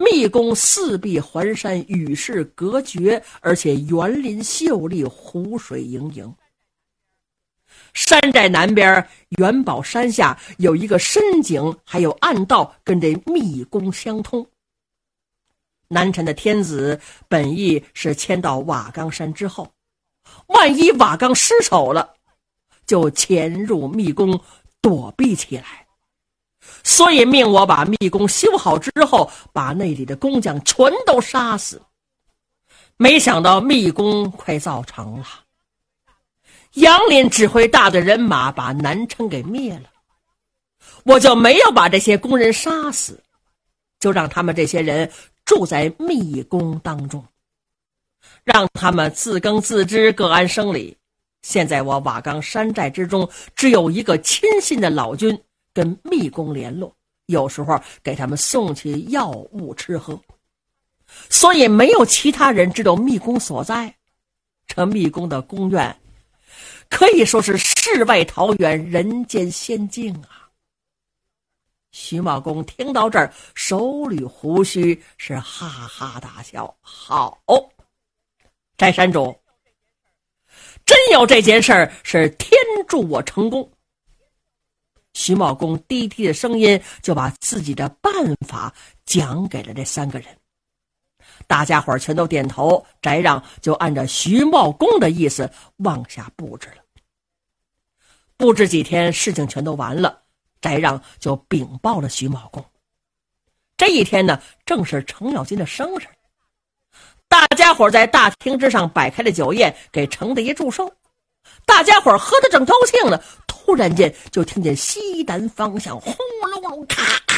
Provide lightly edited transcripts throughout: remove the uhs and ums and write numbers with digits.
密宫四壁环山，与世隔绝，而且园林秀丽，湖水盈盈。山寨南边元宝山下有一个深井，还有暗道跟这密宫相通。南陈的天子本意是迁到瓦岗山之后，万一瓦岗失守了，就潜入密宫躲避起来，所以命我把密宫修好之后，把那里的工匠全都杀死。没想到密宫快造成了，杨林指挥大队人马把南陈给灭了，我就没有把这些工人杀死，就让他们这些人住在密宫当中，让他们自耕自织，各安生理。现在我瓦岗山寨之中只有一个亲信的老君跟密宫联络，有时候给他们送去药物吃喝，所以没有其他人知道密宫所在。这密宫的宫院可以说是世外桃源，人间仙境啊！徐茂公听到这儿，手捋胡须，是哈哈大笑。好，翟山主，真有这件事儿，是天助我成功。徐茂公低低的声音就把自己的办法讲给了这三个人。大家伙全都点头，翟让就按照徐茂公的意思往下布置了。布置几天，事情全都完了，翟让就禀报了徐茂公。这一天呢，正是程咬金的生日，大家伙在大厅之上摆开了酒宴，给程大爷祝寿。大家伙喝得正高兴呢，突然间就听见西南方向轰隆隆咔咔，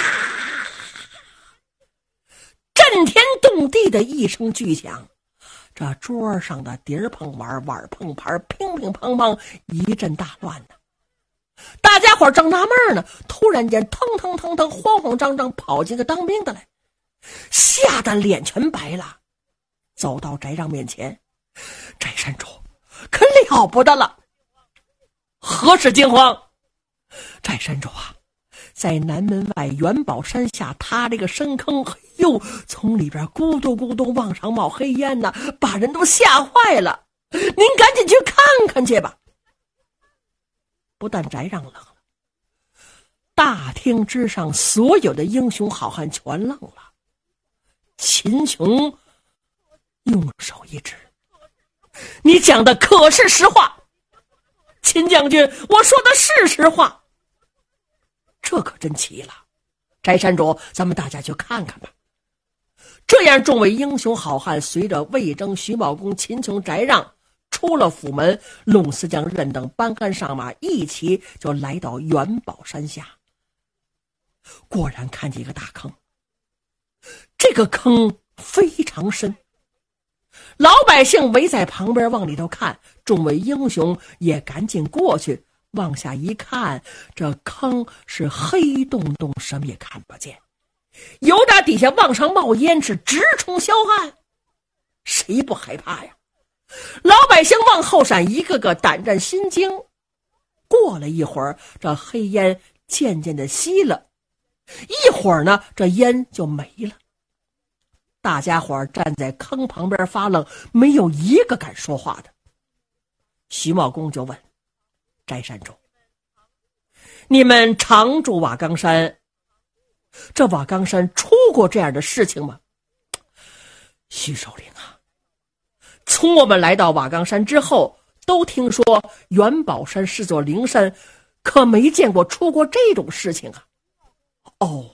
震天动地的一声巨响，这桌上的碟儿碰碗，碗碰盘，乒乒乓乓，一阵大乱呢。大家伙正纳闷呢，突然间腾腾腾腾，慌慌张张跑进个当兵的来，吓得脸全白了，走到翟让面前：“翟山主，可了不得了！”“何事惊慌？”“翟山主啊，在南门外元宝山下塌了一个深坑，哟，从里边咕嘟咕嘟往上冒黑烟呢，把人都吓坏了。您赶紧去看看去吧。”不但翟让冷了，大厅之上所有的英雄好汉全愣了。秦琼用手一指：“你讲的可是实话？”“秦将军，我说的是实话。”“这可真奇了，翟山主，咱们大家去看看吧。”这样众位英雄好汉随着魏征、徐茂公、秦琼、翟让出了府门，龙思将任等班干上马，一起就来到元宝山下。果然看见一个大坑，这个坑非常深，老百姓围在旁边往里头看，众位英雄也赶紧过去往下一看，这坑是黑洞洞，什么也看不见，由打底下往上冒烟，是直冲霄汉。谁不害怕呀？老百姓往后闪，一个个胆战心惊。过了一会儿，这黑烟渐渐的熄了，一会儿呢，这烟就没了。大家伙站在坑旁边发愣，没有一个敢说话的。徐茂公就问：“翟山主，你们常驻瓦岗山，这瓦岗山出过这样的事情吗？”“徐首领啊，从我们来到瓦岗山之后，都听说元宝山是座灵山，可没见过出过这种事情啊。”“哦。”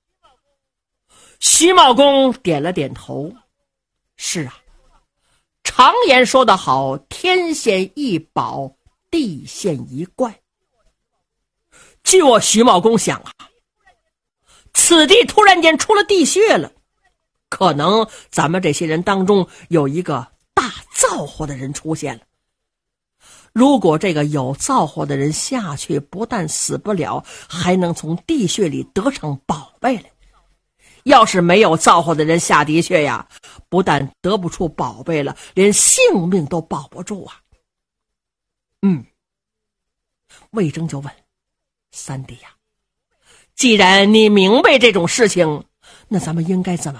徐茂公点了点头：“是啊，常言说得好，天现一宝，地现一怪。据我徐茂公想啊，此地突然间出了地穴了，可能咱们这些人当中有一个大造化的人出现了。如果这个有造化的人下去，不但死不了，还能从地穴里得上宝贝来。要是没有造化的人下地穴呀，不但得不出宝贝了，连性命都保不住啊。”“魏征就问：“三弟呀，既然你明白这种事情，那咱们应该怎么